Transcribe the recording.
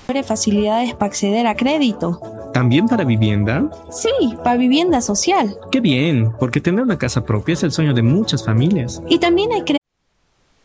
facilidades para acceder a crédito. ¿También para vivienda? Sí, para vivienda social. ¡Qué bien! Porque tener una casa propia es el sueño de muchas familias. Y también hay crédito